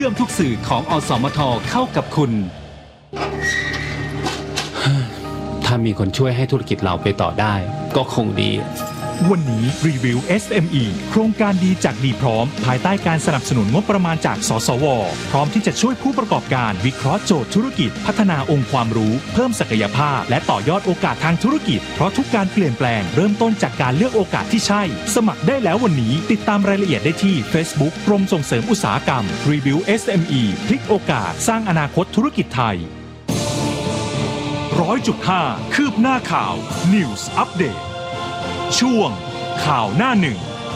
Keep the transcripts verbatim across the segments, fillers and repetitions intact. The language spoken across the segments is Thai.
เชื่อมทุกสื่อของอสมทเข้ากับคุณถ้ามีคนช่วยให้ธุรกิจเราไปต่อได้ก็คงดีวันนี้รีวิว เอส เอ็ม อี โครงการดีจากดีพร้อมภายใต้การสนับสนุนงบประมาณจากสสวพร้อมที่จะช่วยผู้ประกอบการวิเคราะห์โจทย์ธุรกิจพัฒนาองค์ความรู้เพิ่มศักยภาพและต่อยอดโอกาสทางธุรกิจเพราะทุกการเปลี่ยนแปลงเริ่มต้นจากการเลือกโอกาสที่ใช่สมัครได้แล้ววันนี้ติดตามรายละเอียดได้ที่ Facebook กรมส่งเสริมอุตสาหกรรมรีวิว เอส เอ็ม อี พลิกโอกาสสร้างอนาคตธุรกิจไทย ร้อยจุดห้า คืบหน้าข่าว News Update ช่วงข่าวหน้าหนึ่ง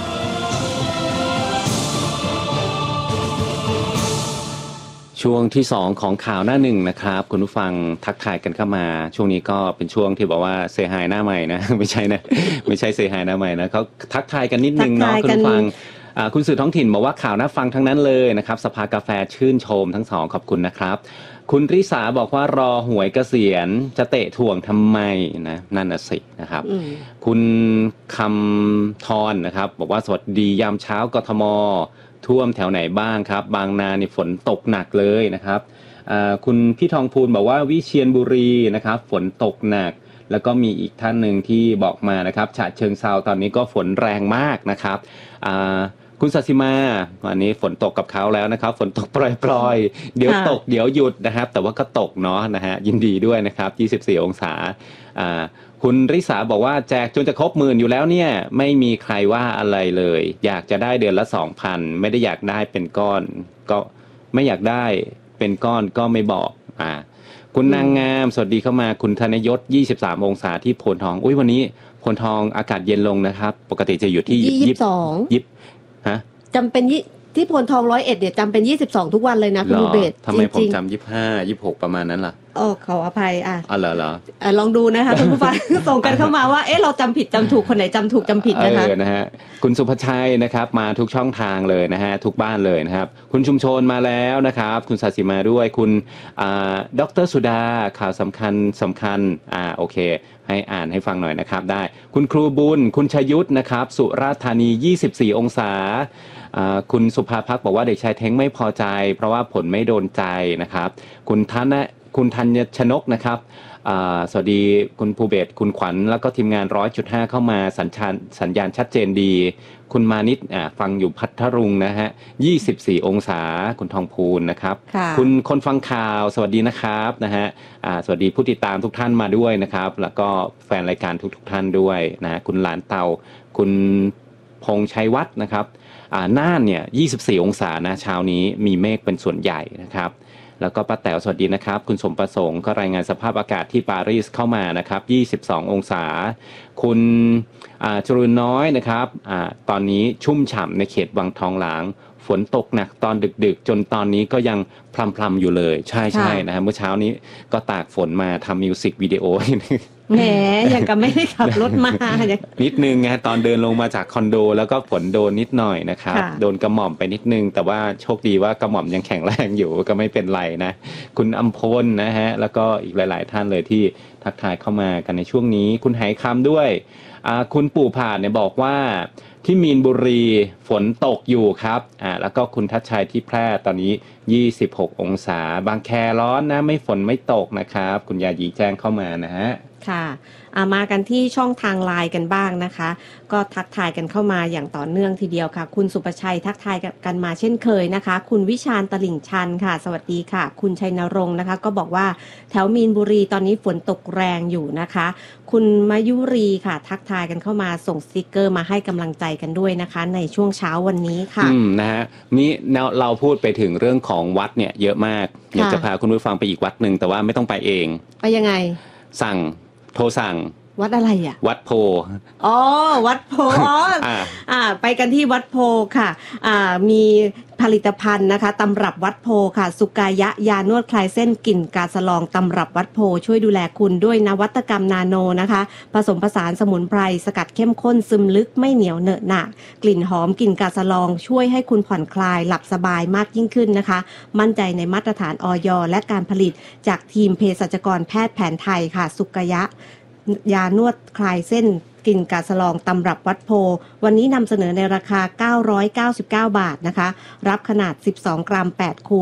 ช่วงที่สองของข่าวหน้าหนึ่งนะครับคุณผู้ฟังทักทายกันเข้ามาช่วงนี้ก็เป็นช่วงที่บอกว่าเซฮายหน้าใหม่นะไม่ใช่นะไม่ใช่เซฮายหน้าใหม่นะเขาทักทายกันนิดนึงเนาะคุณผู้ฟังคุณสื่อท้องถิ่นบอกว่าข่าวน่าฟังทั้งนั้นเลยนะครับสภากาแฟชื่นชมทั้งสองขอบคุณนะครับคุณริษาบอกว่ารอหวยเกษียณจะเตะถ่วงทำไมนะนั่นน่ะสินะครับคุณคำทรนะครับบอกว่าสวัสดียามเช้ากทมท่วมแถวไหนบ้างครับบางนานี่ฝนตกหนักเลยนะครับคุณพี่ทองพูนบอกว่าวิเชียรบุรีนะครับฝนตกหนักแล้วก็มีอีกท่านหนึ่งที่บอกมานะครับฉะเชิงเทราตอนนี้ก็ฝนแรงมากนะครับคุณศศิมาวันนี้ฝนตกกับเขาแล้วนะครับฝนตกปล่อยๆเดี๋ยวตกเดี๋ยวหยุดนะครับแต่ว่าก็ตกเนาะนะฮะยินดีด้วยนะครับยี่สิบสี่องศาคุณริษาบอกว่าแจกจนจะครบหมื่นอยู่แล้วเนี่ยไม่มีใครว่าอะไรเลยอยากจะได้เดือนละ สองพัน ไม่ได้อยากได้เป็นก้อนก็ไม่อยากได้เป็นก้อนก็ไม่บอกอ่าคุณนางงามสวัสดีเข้ามาคุณธนยศยี่สิบสามองศาที่โพนทองอุ้ยวันนี้โพนทองอากาศเย็นลงนะครับปกติจะอยู่ที่ยี่สิบสองยี่สิบฮะจำเป็นที่โพนทองร้อยเอ็ดเนี่ยจำเป็นยี่สิบสองทุกวันเลยนะคุณเบสทำไมผมจำยี่สิบห้า ยี่สิบหกประมาณนั้นล่ะโอ้ขออภัยอ่ะอ๋อเหรอเหรอลองดูนะคะคุณผู้ฟังส่งกันเข้ามาว่าเอ๊ะเราจำผิดจำถูกคนไหนจำถูกจำผิดนะคะเออนะฮะคุณสุภชัยนะครับมาทุกช่องทางเลยนะฮะทุกบ้านเลยนะครับคุณชุมชนมาแล้วนะครับคุณศศิมาด้วยคุณอ่าดร.สุดาข่าวสำคัญสำคัญอ่าโอเคให้อ่านให้ฟังหน่อยนะครับได้คุณครูบุญคุณชยุทธนะครับสุราษฎร์ธานียี่สิบสี่องศาคุณสุภาพักบอกว่าเด็กชายเท้งไม่พอใจเพราะว่าผลไม่โดนใจนะครับคุณธนคุณธัญชนกนะครับสวัสดีคุณภูเบศคุณขวัญแล้วก็ทีมงาน ร้อยจุดห้า เข้ามาสัญญาณสัญญาณชัดเจนดีคุณมานิดฟังอยู่พัทลุงนะฮะยี่สิบสี่องศาคุณทองพูนนะครับคุณคนฟังข่าวสวัสดีนะครับนะฮะสวัสดีผู้ติดตามทุกท่านมาด้วยนะครับแล้วก็แฟนรายการทุกทุกท่านด้วยนะคุณหลานเตาคุณพงษ์ชัยวัฒน์นะครับน่านเนี่ยยี่สิบสี่องศานะเช้านี้มีเมฆเป็นส่วนใหญ่นะครับแล้วก็ป้าแต๋วสวัสดีนะครับคุณสมประสงค์ก็รายงานสภาพอากาศที่ปารีสเข้ามานะครับยี่สิบสององศาคุณจรุนน้อยนะครับอตอนนี้ชุ่มฉ่ำในเขตวังทองหลางฝนตกหนักตอนดึกๆจนตอนนี้ก็ยังพรำๆอยู่เลยใช่ๆนะครับเมื่อเช้านี้ก็ตากฝนมาทำมิวสิกวิดีโอแหมยังกับไม่ได้ขับรถมานิดนึงไงตอนเดินลงมาจากคอนโดแล้วก็ฝนโดนนิดหน่อยนะครับโดนกระหม่อมไปนิดนึงแต่ว่าโชคดีว่ากระหม่อมยังแข็งแรงอยู่ก็ไม่เป็นไรนะคุณอำพลนะฮะแล้วก็อีกหลายๆท่านเลยที่ทักทายเข้ามากันในช่วงนี้คุณไหคำด้วยคุณปู่ผาดเนี่ยบอกว่าที่มีนบุรีฝนตกอยู่ครับอ่าแล้วก็คุณทัชชัยที่แพร่ตอนนี้ยี่สิบหกองศาบางแคร้อนนะไม่ฝนไม่ตกนะครับคุณยายีแจ้งเข้ามานะฮะค่ะมากันที่ช่องทางไลน์กันบ้างนะคะก็ทักทายกันเข้ามาอย่างต่อเนื่องทีเดียวค่ะคุณสุประชัยทักทายกันมาเช่นเคยนะคะคุณวิชาญตลิ่งชันค่ะสวัสดีค่ะคุณชัยนรงค์นะคะก็บอกว่าแถวมีนบุรีตอนนี้ฝนตกแรงอยู่นะคะคุณมายุรีค่ะทักทายกันเข้ามาส่งสติกเกอร์มาให้กำลังใจกันด้วยนะคะในช่วงเช้าวันนี้ค่ะอืมนะฮะนี่เราพูดไปถึงเรื่องของวัดเนี่ยเยอะมากอยากจะพาคุณผู้ฟังไปอีกวัดนึงแต่ว่าไม่ต้องไปเองไปยังไงสั่งโทรสั่งวัดอะไรอ่ะวัดโพอ๋อวัดโพอ๋ออ่าไปกันที่วัดโพค่ะอ่ามีผลิตภัณฑ์นะคะตำรับวัดโพค่ะสุกายะยานวดคลายเส้นกลิ่นกาสะลองตำรับวัดโพช่วยดูแลคุณด้วยนวัตกรรมนาโนนะคะผสมผสานสมุนไพรสกัดเข้มข้นซึมลึกไม่เหนียวเหนอะหนะกลิ่นหอมกลิ่นกาสะลองช่วยให้คุณผ่อนคลายหลับสบายมากยิ่งขึ้นนะคะมั่นใจในมาตรฐานอย.และการผลิตจากทีมเภสัชกรแพทย์แผนไทยค่ะสุกายะยานวดคลายเส้นกลิ่นกาสะลองตำรับวัดโพวันนี้นำเสนอในราคาเก้าร้อยเก้าสิบเก้าบาทนะคะรับขนาดสิบสองกรัมแปดขวด